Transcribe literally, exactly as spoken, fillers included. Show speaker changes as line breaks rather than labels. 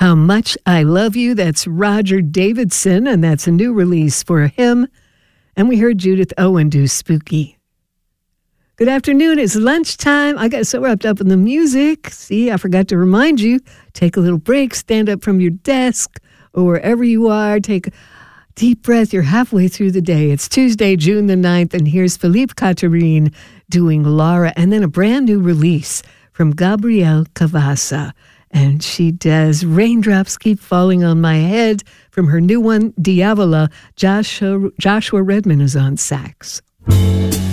How Much I Love You. That's Roger Davidson, and that's a new release for him. And we heard Judith Owen do Spooky. Good afternoon. It's lunchtime. I got so wrapped up in the music. See, I forgot to remind you, take a little break, stand up from your desk or wherever you are, take a deep breath. You're halfway through the day. It's Tuesday, June the ninth, and here's Philippe Catherine doing Laura, and then a brand new release from Gabrielle Cavassa. And she does Raindrops Keep Falling on My Head from her new one, Diavola. Joshua, Joshua Redman is on sax.